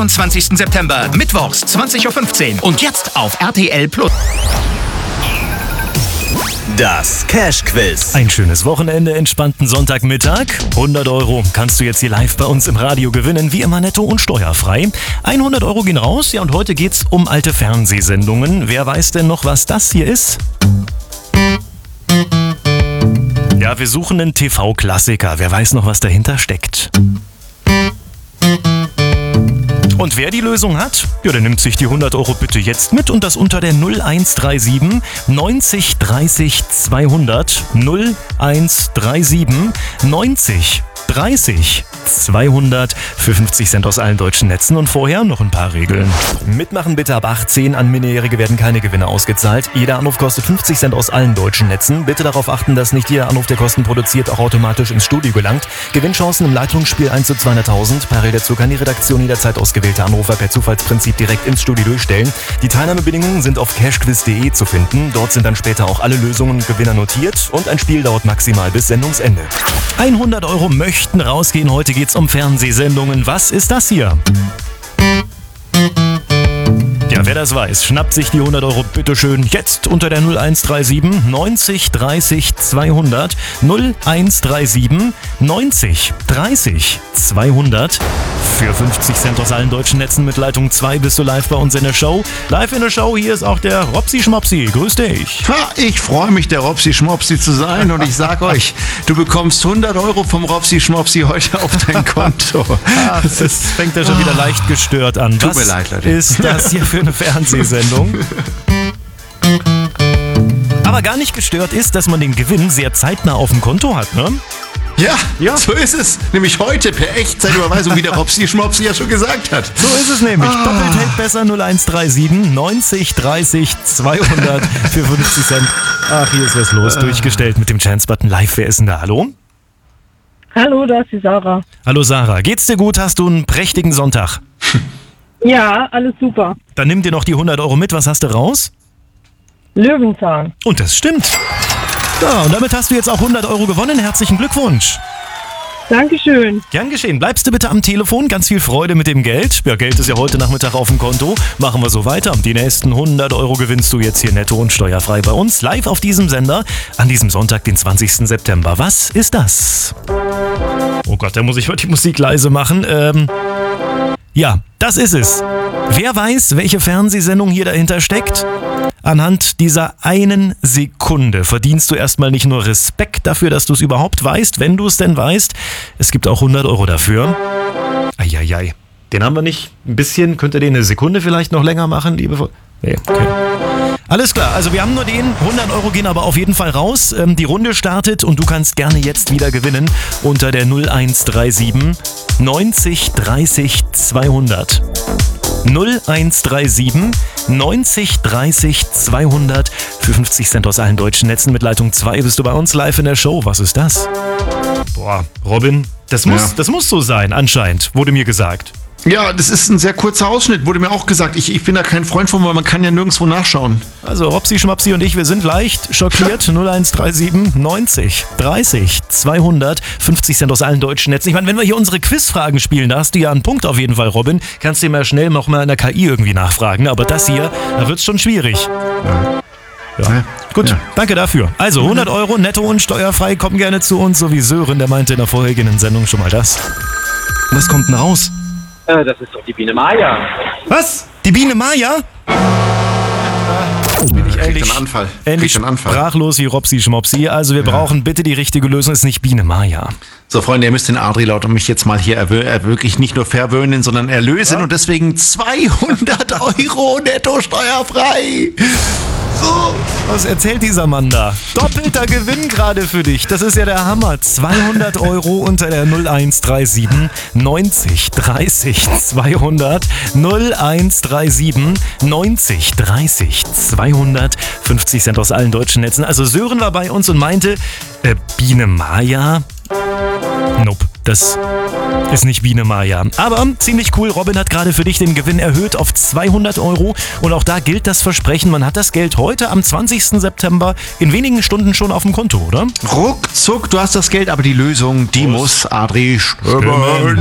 24. September, mittwochs, 20.15 Uhr. Und jetzt auf RTL Plus. Das Cash-Quiz. Ein schönes Wochenende, entspannten Sonntagmittag. 100 € kannst du jetzt hier live bei uns im Radio gewinnen, wie immer netto und steuerfrei. 100 € gehen raus, ja, und heute geht's um alte Fernsehsendungen. Wer weiß denn noch, was das hier ist? Ja, wir suchen einen TV-Klassiker. Wer weiß noch, was dahinter steckt? Und wer die Lösung hat, ja, der nimmt sich die 100 € bitte jetzt mit und das unter der 0137 90 30 200 0137 90 30 200 für 50 Cent aus allen deutschen Netzen. Und vorher noch ein paar Regeln. Mitmachen bitte ab 18. An Minderjährige werden keine Gewinne ausgezahlt. Jeder Anruf kostet 50 Cent aus allen deutschen Netzen. Bitte darauf achten, dass nicht jeder Anruf, der Kosten produziert, auch automatisch ins Studio gelangt. Gewinnchancen im Leitungsspiel 1 zu 200.000. Parallel dazu kann die Redaktion jederzeit ausgewählte Anrufer per Zufallsprinzip direkt ins Studio durchstellen. Die Teilnahmebedingungen sind auf cashquiz.de zu finden. Dort sind dann später auch alle Lösungen und Gewinner notiert. Und ein Spiel dauert maximal bis Sendungsende. 100 € möchten rausgehen. Heute geht's um Fernsehsendungen. Was ist das hier? Ja, wer das weiß, schnappt sich die 100 € bitteschön jetzt unter der 0137 90 30 200 0137 90 30 200 für 50 Cent aus allen deutschen Netzen. Mit Leitung 2 bist du live bei uns in der Show. Live in der Show, hier ist auch der Robsi Schmopsi. Grüß dich. Ich freue mich, der Robsi Schmopsi zu sein, und ich sag euch, du bekommst 100 € vom Robsi Schmopsi heute auf dein Konto. Ach, es fängt ja schon wieder leicht gestört an. Tut mir leid, Leute. Ist das hier für eine Fernsehsendung? Aber gar nicht gestört ist, dass man den Gewinn sehr zeitnah auf dem Konto hat, ne? Ja, so ist es. Nämlich heute per Echtzeitüberweisung, wie der Robsi Schmopsi ja schon gesagt hat. So ist es nämlich. Doppelt hält besser 0137 90 30 200 für 50 Cent. Ach, hier ist was los. Durchgestellt mit dem Chance-Button live. Wer ist denn da? Hallo? Hallo, da ist die Sarah. Hallo Sarah. Geht's dir gut? Hast du einen prächtigen Sonntag? Ja, alles super. Dann nimm dir noch die 100 € mit. Was hast du raus? Löwenzahn. Und das stimmt. Ja, und damit hast du jetzt auch 100 € gewonnen. Herzlichen Glückwunsch. Dankeschön. Gern geschehen. Bleibst du bitte am Telefon. Ganz viel Freude mit dem Geld. Ja, Geld ist ja heute Nachmittag auf dem Konto. Machen wir so weiter. Die nächsten 100 € gewinnst du jetzt hier netto und steuerfrei bei uns. Live auf diesem Sender an diesem Sonntag, den 20. September. Was ist das? Oh Gott, da muss ich heute die Musik leise machen. Ja, das ist es. Wer weiß, welche Fernsehsendung hier dahinter steckt? Anhand dieser einen Sekunde verdienst du erstmal nicht nur Respekt dafür, dass du es überhaupt weißt, wenn du es denn weißt. Es gibt auch 100 € dafür. Eieiei. Den haben wir nicht. Ein bisschen, könnt ihr den eine Sekunde vielleicht noch länger machen, liebevoll? Nee, okay. Alles klar, also wir haben nur den. 100 € gehen aber auf jeden Fall raus. Die Runde startet und du kannst gerne jetzt wieder gewinnen unter der 0137 90 30 200. 0137 90 30 200 für 50 Cent aus allen deutschen Netzen. Mit Leitung 2 bist du bei uns live in der Show. Was ist das? Boah, Robin, das muss so sein, anscheinend, wurde mir gesagt. Ja, das ist ein sehr kurzer Ausschnitt, wurde mir auch gesagt. Ich bin da kein Freund von, weil man kann ja nirgendwo nachschauen. Also Robsi, Schmopsi und ich, wir sind leicht schockiert. 0137 90 30 200 50 Cent aus allen deutschen Netzen. Ich meine, wenn wir hier unsere Quizfragen spielen, da hast du ja einen Punkt auf jeden Fall, Robin. Kannst du mal schnell noch mal in der KI irgendwie nachfragen. Aber das hier, da wird's schon schwierig. Ja. Gut, danke dafür. Also 100 € netto und steuerfrei. Komm gerne zu uns, so wie Sören, der meinte in der vorherigen Sendung schon mal das. Was kommt denn raus? Das ist doch die Biene Maya. Was? Die Biene Maya? Bin ich endlich einen Anfall. Sprachlos wie Robsi Schmopsi. Also wir brauchen bitte die richtige Lösung, ist nicht Biene Maya. So, Freunde, ihr müsst den Adri laut und mich jetzt mal hier wirklich nicht nur verwöhnen, sondern erlösen. Und deswegen 200 € netto steuerfrei. So. Was erzählt dieser Mann da? Doppelter Gewinn gerade für dich. Das ist ja der Hammer. 200 € unter der 0137 90 30 200. 0137 90 30 200. 50 Cent aus allen deutschen Netzen. Also Sören war bei uns und meinte, Biene Maya? Nope, das ist nicht Biene Maya. Aber ziemlich cool, Robin hat gerade für dich den Gewinn erhöht auf 200 € und auch da gilt das Versprechen, man hat das Geld heute am 20. September in wenigen Stunden schon auf dem Konto, oder? Ruckzuck, du hast das Geld, aber die Lösung, die muss Adri stimmen.